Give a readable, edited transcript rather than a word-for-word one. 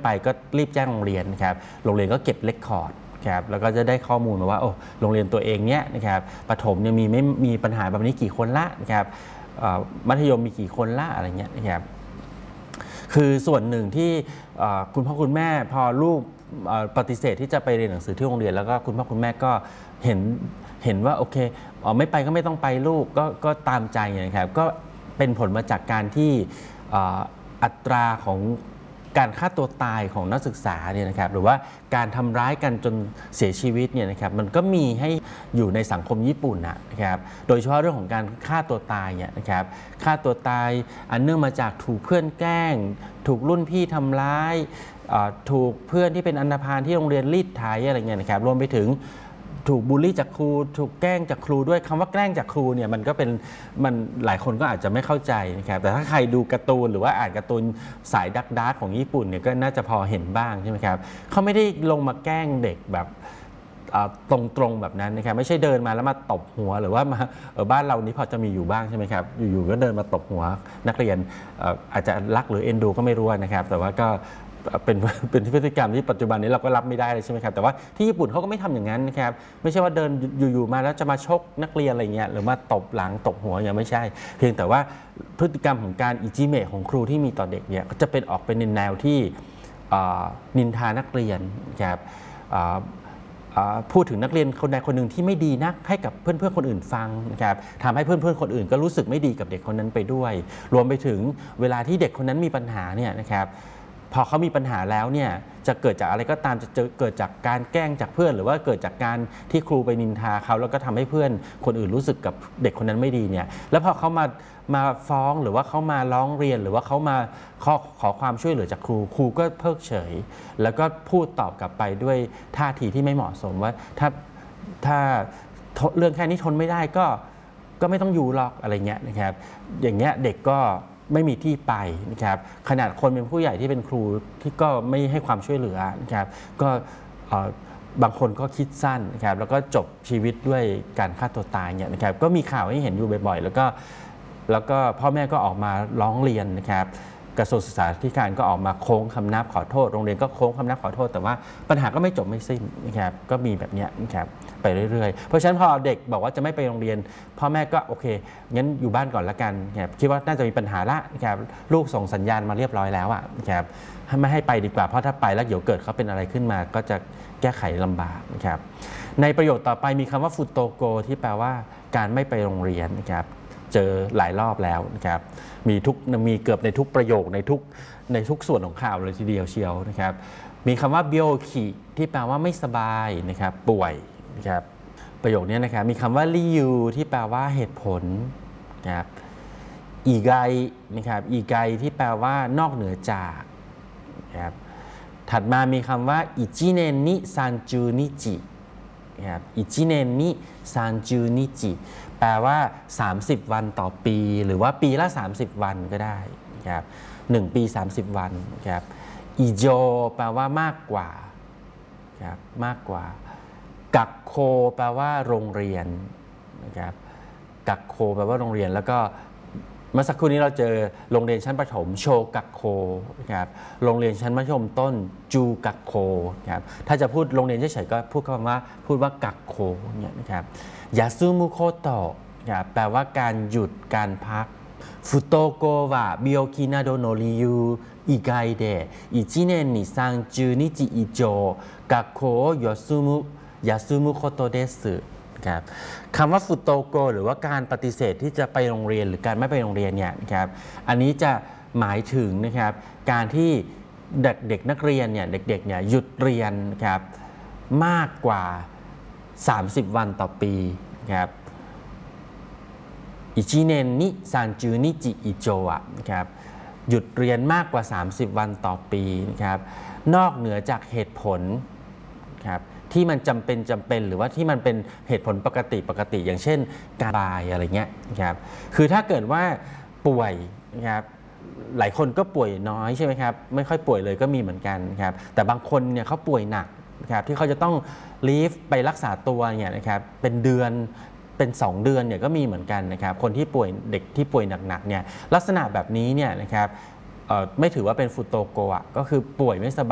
ไปก็รีบแจ้งโรงเรียนนะครับโรงเรียนก็เก็บเรคคอร์ดครับแล้วก็จะได้ข้อมูลมาว่าโอ้โรงเรียนตัวเองเนี้ยนะครับประถมเนี่ยมีปัญหาแบบนี้กี่คนละนะครับมัธยมมีกี่คนละอะไรเงี้ยนะครับคือส่วนหนึ่งที่คุณพ่อคุณแม่พอลูกปฏิเสธที่จะไปเรียนหนังสือที่โรงเรียนแล้วก็คุณพ่อคุณแม่ก็เห็นว่าโอเคไม่ไปก็ไม่ต้องไปลูกก็ตามใจนะครับก็เป็นผลมาจากการที่อัตราของการฆ่าตัวตายของนักศึกษาเนี่ยนะครับหรือว่าการทำร้ายกันจนเสียชีวิตเนี่ยนะครับมันก็มีให้อยู่ในสังคมญี่ปุ่นนะครับโดยเฉพาะเรื่องของการฆ่าตัวตายเนี่ยนะครับฆ่าตัวตายอันเนื่องมาจากถูกเพื่อนแกล้งถูกรุ่นพี่ทำร้ายถูกเพื่อนที่เป็นอันธพาลที่โรงเรียนรีดไถอะไรเงี้ยนะครับรวมไปถึงถูกบูลลี่จากครูถูกแกล้งจากครูด้วยคำว่าแกล้งจากครูเนี่ยมันก็เป็นหลายคนก็อาจจะไม่เข้าใจนะครับแต่ถ้าใครดูการ์ตูนหรือว่าอ่านการ์ตูนสายดักของญี่ปุ่นเนี่ยก็น่าจะพอเห็นบ้างใช่ไหมครับเขาไม่ได้ลงมาแกล้งเด็กแบบตรงๆแบบนั้นนะครับไม่ใช่เดินมาแล้วมาตบหัวหรือว่ามาบ้านเรานี้พอจะมีอยู่บ้างใช่ไหมครับอยู่ๆก็เดินมาตบหัวนักเรียนอาจจะรักหรือเอ็นดูก็ไม่รู้นะครับแต่ว่าก็เป็นพฤติกรรมที่ปัจจุบันนี้เราก็รับไม่ได้เลยใช่ไหมครับแต่ว่าที่ญี่ปุ่นเขาก็ไม่ทำอย่างนั้นนะครับไม่ใช่ว่าเดินอยู่ๆมาแล้วจะมาชกนักเรียนอะไรเงี้ยหรือมาตบหลังตบหัวอย่างไม่ใช่เพียงแต่ว่าพฤติกรรมของการอิจิเมะของครูที่มีต่อเด็กเนี่ยก็จะเป็นออกเป็นในแนวที่นินทานักเรียนนะครับพูดถึงนักเรียนคนใดคนหนึ่งที่ไม่ดีนักให้กับเพื่อนๆคนอื่นฟังนะครับทำให้เพื่อนๆคนอื่นก็รู้สึกไม่ดีกับเด็กคนนั้นไปด้วยรวมไปถึงเวลาที่เด็กคนนั้นมีปัญหาเนี่ยนะครับพอเขามีปัญหาแล้วเนี่ยจะเกิดจากอะไรก็ตามจะเกิดจากการแกล้งจากเพื่อนหรือว่าเกิดจากการที่ครูไปนินทาเขาแล้วก็ทำให้เพื่อนคนอื่นรู้สึกกับเด็กคนนั้นไม่ดีเนี่ยแล้วพอเขามาฟ้องหรือว่าเขามาร้องเรียนหรือว่าเขามาขอความช่วยเหลือจากครูก็เพิกเฉยแล้วก็พูดตอบกลับไปด้วยท่าทีที่ไม่เหมาะสมว่าถ้าเรื่องแค่นี้ทนไม่ได้ก็ไม่ต้องอยู่หรอกอะไรเงี้ยนะครับอย่างเงี้ยเด็กก็ไม่มีที่ไปนะครับขนาดคนเป็นผู้ใหญ่ที่เป็นครูที่ก็ไม่ให้ความช่วยเหลือนะครับก็บางคนก็คิดสั้นนะครับแล้วก็จบชีวิตด้วยการฆ่าตัวตายเนี่ยนะครับก็มีข่าวให้เห็นอยู่บ่อยๆแล้วก็พ่อแม่ก็ออกมาร้องเรียนนะครับกระทรวงศึกษาธิการก็ออกมาโค้งคำนับขอโทษโรงเรียนก็โค้งคำนับขอโทษแต่ว่าปัญหาก็ไม่จบไม่สิ้นนะครับก็มีแบบนี้นะครับไปเรื่อยๆเพราะฉะนั้นพอเด็กบอกว่าจะไม่ไปโรงเรียนพ่อแม่ก็โอเคงั้นอยู่บ้านก่อนละกันนะครับคิดว่าน่าจะมีปัญหาละนะครับลูกส่งสัญญาณมาเรียบร้อยแล้วนะครับไม่ให้ไปดีกว่าเพราะถ้าไปแล้วเดี๋ยวเกิดเขาเป็นอะไรขึ้นมาก็จะแก้ไขลำบากนะครับในประโยคต่อไปมีคำว่าฟุโตโกที่แปลว่าการไม่ไปโรงเรียนนะครับเจอหลายรอบแล้วนะครับมีเกือบในทุกประโยคในทุกส่วนของข่าวเลยทีเดียวเชียวนะครับมีคำว่าเบียวคิที่แปลว่าไม่สบายนะครับป่วยนะครับประโยคนี้นะครับมีคำว่าริยูที่แปลว่าเหตุผลนะครับอีไกนะครับอีไกที่แปลว่านอกเหนือจากนะครับถัดมามีคำว่าอิจิเนนนิซันจูนิจินะครับอิจิเนนนิซันจูนิจิแปลว่า30วันต่อปีหรือว่าปีละ30วันก็ได้นะครับ1ปี30วันนะครับอิโจแปลว่ามากกว่าครับมากกว่ากักโคแปลว่าโรงเรียนนะครับกักโคแปลว่าโรงเรียนแล้วก็เมื่อสักครู่นี้เราเจอโรงเรียนชั้นประถมโชกักโคนะครับโรงเรียนชั้นมัธยมต้นจูกักโคครับถ้าจะพูดโรงเรียนเฉยๆก็พูดว่ากักโคเนี่ยนะครับยาซุมุโคโตะแปลว่าการหยุดการพักฟุโตโกวะบิโอคินาโดโนริยูอิไกเดอิจิเนนนิซังจูนิจิอิโจกักโคยาซุมุโคโตเดสึครับคำว่าฟุโตโกหรือว่าการปฏิเสธที่จะไปโรงเรียนหรือการไม่ไปโรงเรียนเนี่ยนะครับอันนี้จะหมายถึงนะครับการที่เด็กนักเรียนเนี่ยเด็กๆเนี่ยหยุดเรียนนะครับมากกว่า30วันต่อปีนะครับอิจิเนนนิซันจูนิจิอิโจะนะครับหยุดเรียนมากกว่า30วันต่อปีนะครับนอกเหนือจากเหตุผลครับที่มันจำเป็นหรือว่าที่มันเป็นเหตุผลปกติอย่างเช่นการบายอะไรเงี้ยนะครับคือถ้าเกิดว่าป่วยนะครับหลายคนก็ป่วยน้อยใช่ไหมครับไม่ค่อยป่วยเลยก็มีเหมือนกันครับแต่บางคนเนี่ยเขาป่วยหนักนะครับที่เขาจะต้องลีฟไปรักษาตัวเนี่ยนะครับเป็นเดือนเป็น2เดือนเนี่ยก็มีเหมือนกันนะครับคนที่ป่วยเด็กที่ป่วยหนักๆเนี่ยลักษณะแบบนี้เนี่ยนะครับไม่ถือว่าเป็นฟุโตโกะก็คือป่วยไม่สบาย